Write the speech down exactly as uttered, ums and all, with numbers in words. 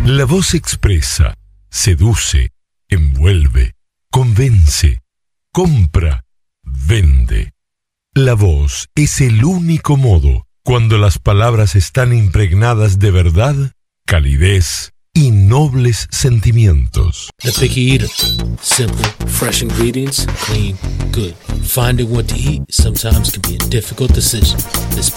La voz expresa, seduce, envuelve, convence, compra, vende. La voz es el único modo cuando las palabras están impregnadas de verdad, calidez y nobles sentimientos. The Picky Eater. Simple, fresh ingredients, clean, good. Finding what to eat sometimes can be a difficult decision. This